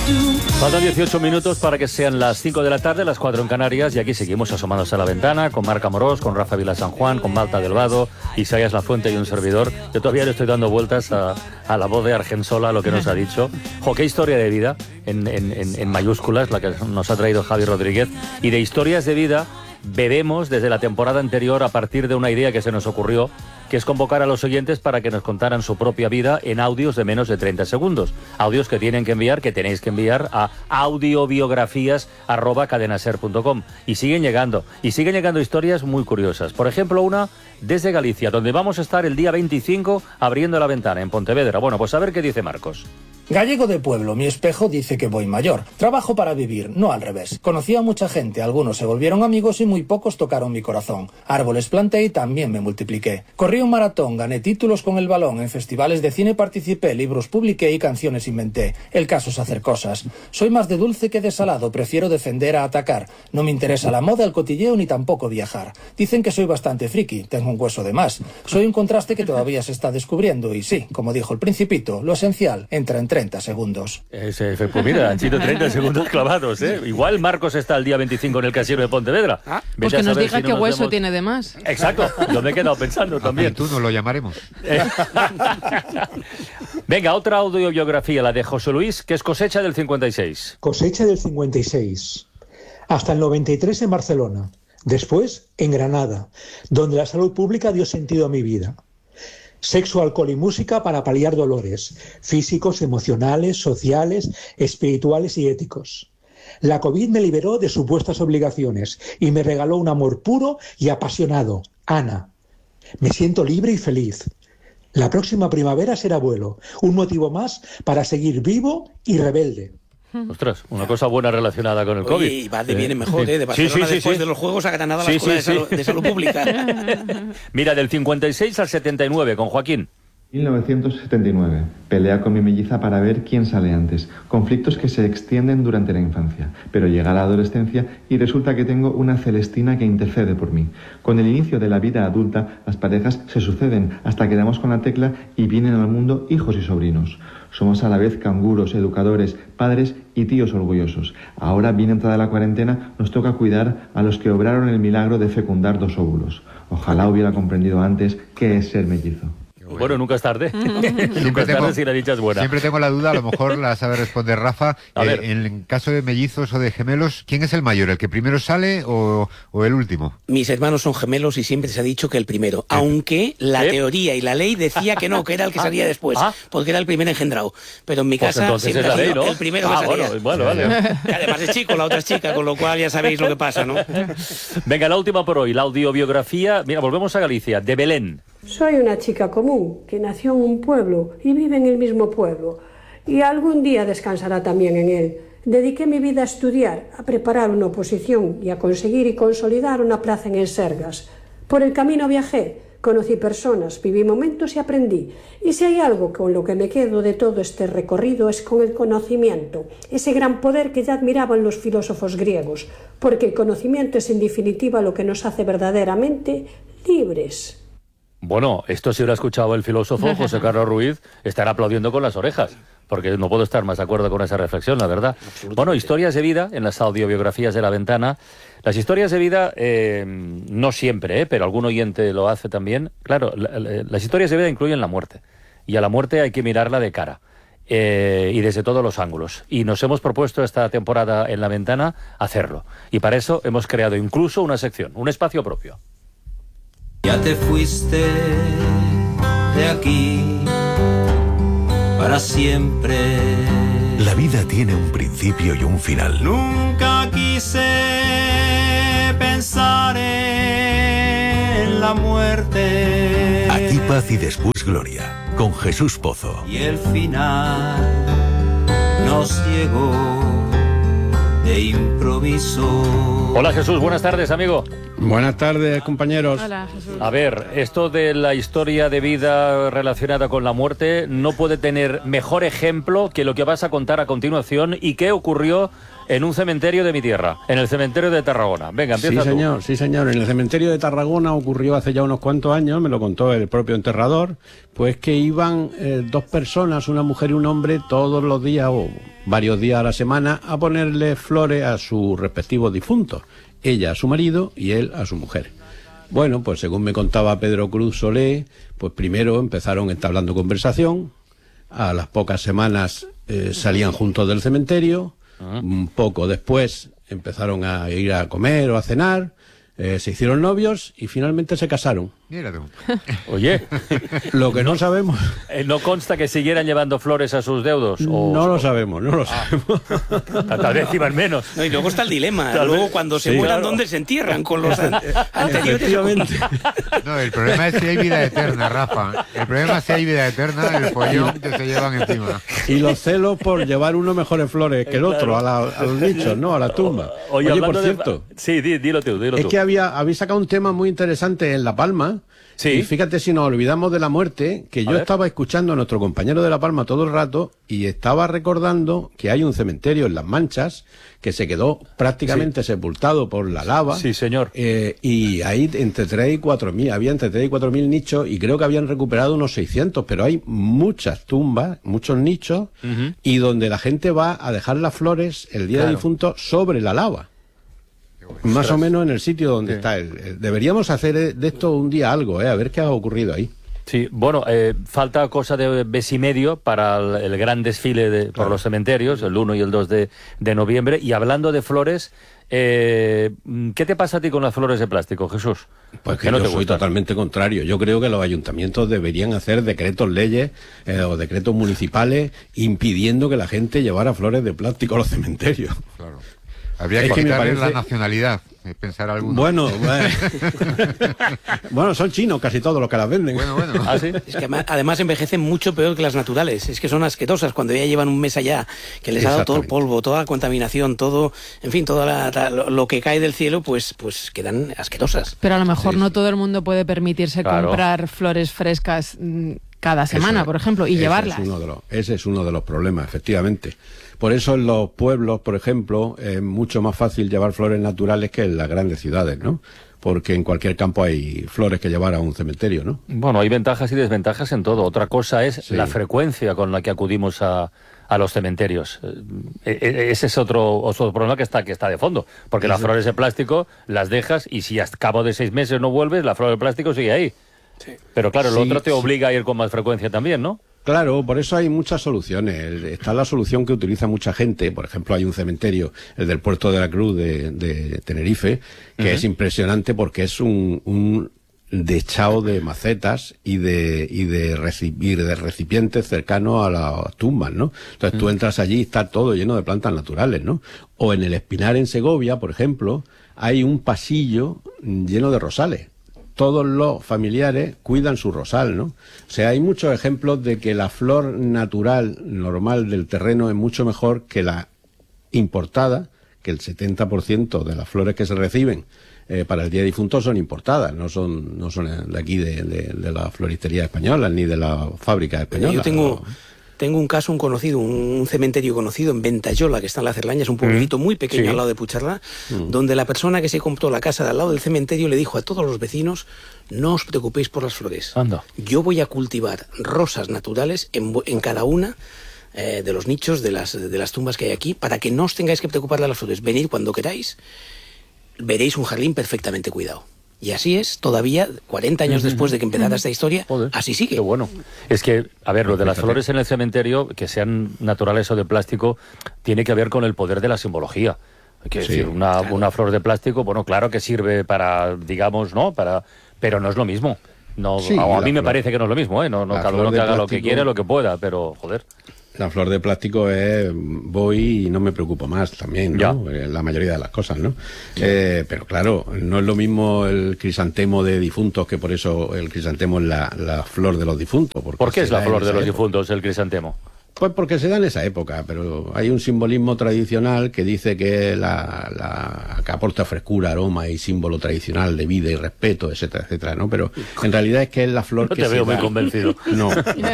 Faltan 18 minutos para que sean las 5 de la tarde, las 4 en Canarias, y aquí seguimos asomados a la ventana con Marc Amorós, con Rafa Vila San Juan, con Malta del Vado, Isaías Lafuente y un servidor. Yo todavía le estoy dando vueltas a la voz de Argensola, lo que nos ha dicho. Jo, qué historia de vida, en mayúsculas, la que nos ha traído Javi Rodríguez. Y de historias de vida veremos desde la temporada anterior, a partir de una idea que se nos ocurrió, que es convocar a los oyentes para que nos contaran su propia vida en audios de menos de 30 segundos. Audios que tenéis que enviar a audiobiografías@cadenaser.com. Y siguen llegando historias muy curiosas. Por ejemplo, una desde Galicia, donde vamos a estar el día 25 abriendo la ventana, en Pontevedra. Bueno, pues a ver qué dice Marcos. Gallego de pueblo, mi espejo dice que voy mayor. Trabajo para vivir, no al revés. Conocí a mucha gente, algunos se volvieron amigos y muy pocos tocaron mi corazón. Árboles planté y también me multipliqué. Corrí un maratón, gané títulos con el balón, en festivales de cine participé, libros publiqué y canciones inventé. El caso es hacer cosas. Soy más de dulce que de salado, prefiero defender a atacar. No me interesa la moda, el cotilleo ni tampoco viajar. Dicen que soy bastante friki, tengo un hueso de más. Soy un contraste que todavía se está descubriendo y sí, como dijo el Principito, lo esencial entra en 30 segundos. Pues mira, han sido 30 segundos clavados, ¿eh? Igual Marcos está el día 25 en el casino de Pontevedra. Pues que nos diga qué hueso tiene de más. Exacto, yo me he quedado pensando también. Y tú nos lo llamaremos. Venga, otra audiobiografía, la de José Luis, que es cosecha del 56. Cosecha del 56. Hasta el 93 en Barcelona. Después en Granada, donde la salud pública dio sentido a mi vida. Sexo, alcohol y música para paliar dolores físicos, emocionales, sociales, espirituales y éticos. La COVID me liberó de supuestas obligaciones y me regaló un amor puro y apasionado, Ana. Me siento libre y feliz. La próxima primavera será abuelo, un motivo más para seguir vivo y rebelde. Ostras, una cosa buena relacionada con el COVID. Y va de bien en mejor, de Barcelona después de los Juegos a Granada, la Escuela de Salud Pública. Mira, del 56 al 79, con Joaquín. 1979. Pelea con mi melliza para ver quién sale antes. Conflictos que se extienden durante la infancia. Pero llega la adolescencia y resulta que tengo una Celestina que intercede por mí. Con el inicio de la vida adulta, las parejas se suceden hasta que damos con la tecla y vienen al mundo hijos y sobrinos. Somos a la vez canguros, educadores, padres y tíos orgullosos. Ahora, bien entrada la cuarentena, nos toca cuidar a los que obraron el milagro de fecundar 2 óvulos. Ojalá hubiera comprendido antes qué es ser mellizo. Bueno, nunca es tarde. Nunca es tarde si la dicha es buena. Siempre tengo la duda, a lo mejor la sabe responder Rafa. En el caso de mellizos o de gemelos, ¿quién es el mayor? ¿El que primero sale o el último? Mis hermanos son gemelos y siempre se ha dicho que el primero. Aunque la teoría y la ley decía que no, que era el que salía después, porque era el primer engendrado. Pero en mi casa siempre ha sido el primero que salía. Bueno, vale. Que además es chico, la otra es chica, con lo cual ya sabéis lo que pasa, ¿no? Venga, la última por hoy, la audiobiografía. Mira, volvemos a Galicia, de Belén. Soy una chica común que nació en un pueblo y vive en el mismo pueblo y algún día descansará también en él. Dediqué mi vida a estudiar, a preparar una oposición y a conseguir y consolidar una plaza en el Sergas. Por el camino viajé, conocí personas, viví momentos y aprendí. Y si hay algo con lo que me quedo de todo este recorrido es con el conocimiento, ese gran poder que ya admiraban los filósofos griegos, porque el conocimiento es en definitiva lo que nos hace verdaderamente libres. Bueno, esto si lo ha escuchado el filósofo José Carlos Ruiz, estará aplaudiendo con las orejas, porque no puedo estar más de acuerdo con esa reflexión, la verdad. Bueno, historias de vida en las audiobiografías de La Ventana. Las historias de vida, no siempre, pero algún oyente lo hace también. Claro, las historias de vida incluyen la muerte, y a la muerte hay que mirarla de cara, y desde todos los ángulos. Y nos hemos propuesto esta temporada en La Ventana hacerlo, y para eso hemos creado incluso una sección, un espacio propio. Ya te fuiste de aquí para siempre. La vida tiene un principio y un final. Nunca quise pensar en la muerte. Aquí paz y después gloria, con Jesús Pozo. Y el final nos llegó de improviso. Hola Jesús, buenas tardes, amigo. Buenas tardes, compañeros. Hola, Jesús. A ver, esto de la historia de vida relacionada con la muerte no puede tener mejor ejemplo que lo que vas a contar a continuación y qué ocurrió en un cementerio de mi tierra, en el cementerio de Tarragona. Venga, empieza tú. Sí, señor. En el cementerio de Tarragona ocurrió hace ya unos cuantos años, me lo contó el propio enterrador, pues que iban 2 personas, una mujer y un hombre, todos los días, o varios días a la semana a ponerle flores a sus respectivos difuntos, ella a su marido y él a su mujer. Bueno, pues según me contaba Pedro Cruz Solé, pues primero empezaron entablando conversación, a las pocas semanas salían juntos del cementerio, un poco después empezaron a ir a comer o a cenar, se hicieron novios y finalmente se casaron. Mira tú. Oye, lo que no sabemos... ¿No consta que siguieran llevando flores a sus deudos? No lo sabemos, no lo sabemos. Tal vez iban menos. No, y luego está el dilema. Luego cuando se mueran, claro, ¿dónde se entierran con los anteriores? No, el problema es si hay vida eterna, Rafa. El problema es si hay vida eterna, el follón que se llevan encima. Y los celos por llevar uno mejores flores que el otro a los nichos, ¿no? A la tumba. Oye, por cierto... Sí, dilo tú. Es que habéis sacado un tema muy interesante en La Palma. Sí. Y fíjate si nos olvidamos de la muerte, que yo estaba escuchando a nuestro compañero de La Palma todo el rato y estaba recordando que hay un cementerio en Las Manchas que se quedó prácticamente sepultado por la lava. Sí, señor. Y ahí entre 3 y 4.000, había entre 3 y 4.000 nichos y creo que habían recuperado unos 600, pero hay muchas tumbas, muchos nichos, y donde la gente va a dejar las flores el día de difunto sobre la lava. Más o menos en el sitio donde está. Deberíamos hacer de esto un día algo, a ver qué ha ocurrido ahí. Sí, bueno, falta cosa de mes y medio para el gran desfile por los cementerios, el 1 y el 2 de noviembre. Y hablando de flores, ¿qué te pasa a ti con las flores de plástico, Jesús? Pues que no yo soy totalmente contrario. Yo creo que los ayuntamientos deberían hacer decretos leyes o decretos municipales impidiendo que la gente llevara flores de plástico a los cementerios. Claro. Habría que quitarles la nacionalidad, pensar alguno. Bueno, son chinos casi todos los que las venden. Bueno. ¿Ah, sí? Es que además envejecen mucho peor que las naturales. Es que son asquerosas cuando ya llevan un mes allá, que les ha dado todo el polvo, toda la contaminación, todo, en fin, todo lo que cae del cielo, pues quedan asquerosas. Pero a lo mejor no todo el mundo puede permitirse comprar flores frescas cada semana, por ejemplo, y llevarlas. Ese es uno de los problemas, efectivamente. Por eso en los pueblos, por ejemplo, es mucho más fácil llevar flores naturales que en las grandes ciudades, ¿no? Porque en cualquier campo hay flores que llevar a un cementerio, ¿no? Bueno, hay ventajas y desventajas en todo. Otra cosa es la frecuencia con la que acudimos a los cementerios. Ese es otro problema que está de fondo. Porque las flores de plástico las dejas y si a cabo de 6 meses no vuelves, la flor de plástico sigue ahí. Sí. Pero claro, lo otro te obliga a ir con más frecuencia también, ¿no? Claro, por eso hay muchas soluciones. Está la solución que utiliza mucha gente. Por ejemplo, hay un cementerio, el del Puerto de la Cruz de Tenerife, que es impresionante porque es un dechado de macetas y de recipientes cercanos a las tumbas, ¿no? Entonces tú entras allí y está todo lleno de plantas naturales, ¿no? O en el Espinar en Segovia, por ejemplo, hay un pasillo lleno de rosales. Todos los familiares cuidan su rosal, ¿no? O sea, hay muchos ejemplos de que la flor natural, normal del terreno es mucho mejor que la importada, que el 70% de las flores que se reciben para el Día de Difuntos son importadas, no son de aquí, de la floristería española, ni de la fábrica española. Yo tengo un caso, un cementerio conocido en Ventayola, que está en la Cerlaña, es un pueblito muy pequeño al lado de Pucharla, donde la persona que se compró la casa de al lado del cementerio le dijo a todos los vecinos: no os preocupéis por las flores. Anda. Yo voy a cultivar rosas naturales en cada una de los nichos de las tumbas que hay aquí, para que no os tengáis que preocupar de las flores. Venid cuando queráis, veréis un jardín perfectamente cuidado. Y así es, todavía 40 años después de que empezara esta historia, así sigue. Qué bueno. Es que, a ver, lo de las flores en el cementerio, que sean naturales o de plástico, tiene que ver con el poder de la simbología. Es decir, una flor de plástico, bueno, claro que sirve para, digamos, ¿no? Pero no es lo mismo. No, a mí me parece que no es lo mismo, ¿eh? No cada uno que haga lo que quiere, lo que pueda, pero, joder. La flor de plástico es voy y no me preocupo más también, ¿no? La mayoría de las cosas, ¿no? Pero claro, no es lo mismo el crisantemo de difuntos, que por eso el crisantemo es la flor de los difuntos. ¿Por qué es la flor de los difuntos el crisantemo? Pues porque se da en esa época, pero hay un simbolismo tradicional que dice que que aporta frescura, aroma y símbolo tradicional de vida y respeto, etcétera, etcétera, ¿no? Pero en realidad es que es la flor que te veo muy convencido. No.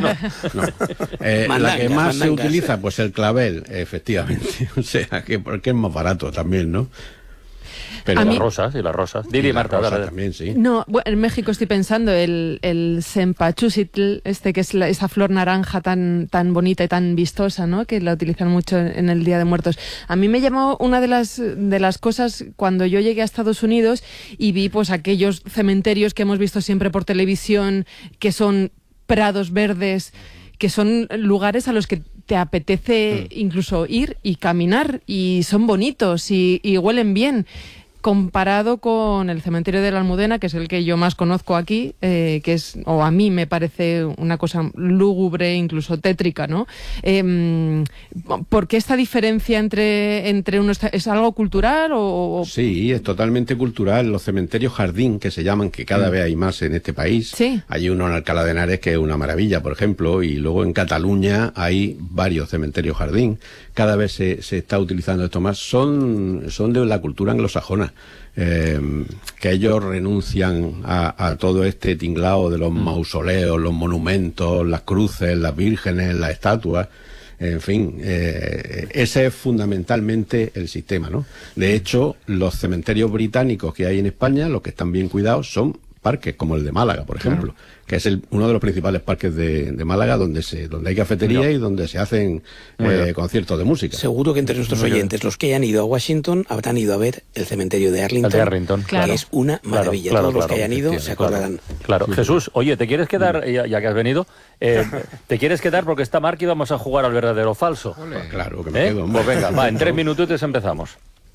La que más se utiliza, pues el clavel, efectivamente. O sea, que porque es más barato también, ¿no? Pero las rosas. Didi, Marta, dale. También, sí. No, bueno, en México estoy pensando el cempasúchil, que es esa flor naranja tan bonita y tan vistosa, ¿no? Que la utilizan mucho en el Día de Muertos. A mí me llamó una de las cosas cuando yo llegué a Estados Unidos y vi pues aquellos cementerios que hemos visto siempre por televisión, que son prados verdes, que son lugares a los que te apetece incluso ir y caminar, y son bonitos y huelen bien, comparado con el cementerio de la Almudena, que es el que yo más conozco aquí, que es, o a mí me parece una cosa lúgubre, incluso tétrica, ¿no? ¿Por qué esta diferencia entre unos? ¿Es algo cultural o...? Sí, es totalmente cultural. Los cementerios jardín, que se llaman, que cada vez hay más en este país. Sí. Hay uno en Alcalá de Henares que es una maravilla, por ejemplo, y luego en Cataluña hay varios cementerios jardín. Cada vez se está utilizando esto más. Son de la cultura anglosajona. Que ellos renuncian a todo este tinglao de los mausoleos, los monumentos, las cruces, las vírgenes, las estatuas. En fin, ese es fundamentalmente el sistema, ¿no? De hecho, los cementerios británicos que hay en España, los que están bien cuidados, son parques como el de Málaga, por ejemplo, que es uno de los principales parques de Málaga, donde hay cafetería y donde se hacen conciertos de música. Seguro que entre nuestros oyentes, los que hayan ido a Washington, habrán ido a ver el cementerio de Arlington, que es una maravilla. Todos los que hayan ido se acordarán. Claro. Jesús, oye, ¿te quieres quedar, ya que has venido, te quieres quedar porque está Marc y vamos a jugar al verdadero o falso? Pues claro, que me quedo. Pues venga, en 3 minutitos empezamos.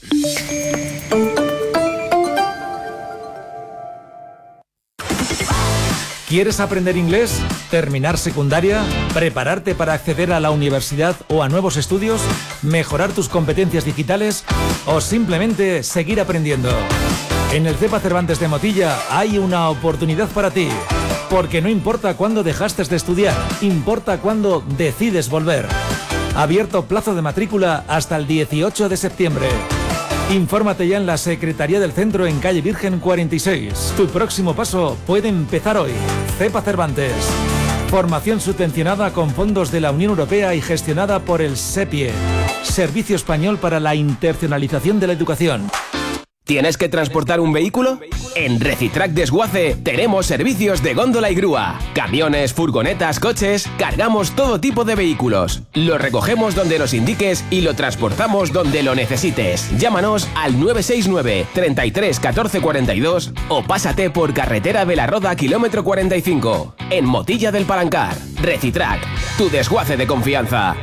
¿Quieres aprender inglés? ¿Terminar secundaria? ¿Prepararte para acceder a la universidad o a nuevos estudios? ¿Mejorar tus competencias digitales? ¿O simplemente seguir aprendiendo? En el CEPA Cervantes de Motilla hay una oportunidad para ti. Porque no importa cuándo dejaste de estudiar, importa cuándo decides volver. Abierto plazo de matrícula hasta el 18 de septiembre. Infórmate ya en la Secretaría del Centro en calle Virgen 46. Tu próximo paso puede empezar hoy. CEPA Cervantes. Formación subvencionada con fondos de la Unión Europea y gestionada por el SEPIE, Servicio Español para la Internacionalización de la Educación. ¿Tienes que transportar un vehículo? En Recitrac Desguace tenemos servicios de góndola y grúa. Camiones, furgonetas, coches, cargamos todo tipo de vehículos. Lo recogemos donde nos indiques y lo transportamos donde lo necesites. Llámanos al 969 33 14 42 o pásate por Carretera de la Roda, kilómetro 45. En Motilla del Palancar. Recitrac, tu desguace de confianza.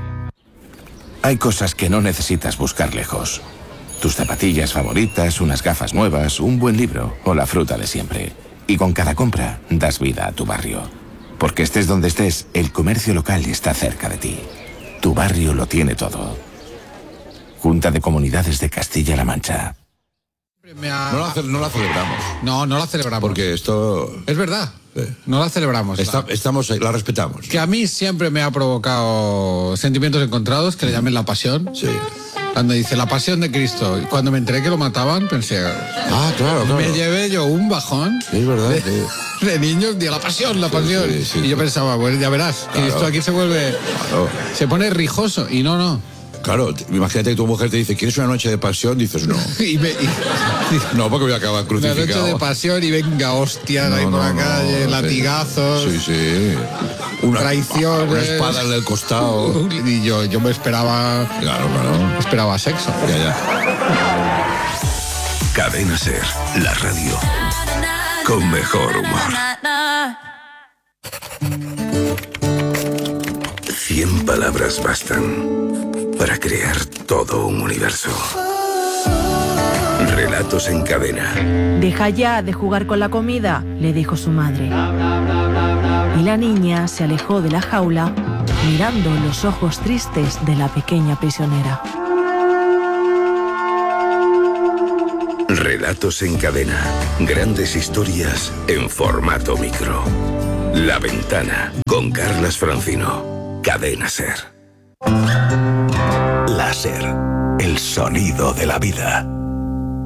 Hay cosas que no necesitas buscar lejos. Tus zapatillas favoritas, unas gafas nuevas, un buen libro o la fruta de siempre. Y con cada compra das vida a tu barrio. Porque estés donde estés, el comercio local está cerca de ti. Tu barrio lo tiene todo. Junta de Comunidades de Castilla-La Mancha. No la celebramos. No la celebramos. Porque esto... Es verdad. No la celebramos. La respetamos. Que a mí siempre me ha provocado sentimientos encontrados, que le llamen la pasión. Sí. Cuando dice la pasión de Cristo, y cuando me enteré que lo mataban, pensé... claro. Me llevé yo un bajón. Sí, es verdad. De niños, la pasión. Sí. Y yo pensaba, bueno, ya verás, claro, Cristo aquí se vuelve... Claro. Se pone rijoso, y no. Claro, imagínate que tu mujer te dice, ¿quieres una noche de pasión? Dices, no. No, porque voy a acabar crucificado. Una noche de pasión y venga, hostias ahí por la calle, latigazos. Sí. Traiciones. Una espada en el costado. Y yo me esperaba... Claro. Esperaba sexo. Ya. Cadena SER, la radio con mejor humor. 100 palabras bastan para crear todo un universo. Relatos en cadena. Deja ya de jugar con la comida, le dijo su madre. Y la niña se alejó de la jaula, mirando los ojos tristes de la pequeña prisionera. Relatos en cadena. Grandes historias en formato micro. La Ventana, con Carlas Francino. Cadena SER. La SER, el sonido de la vida.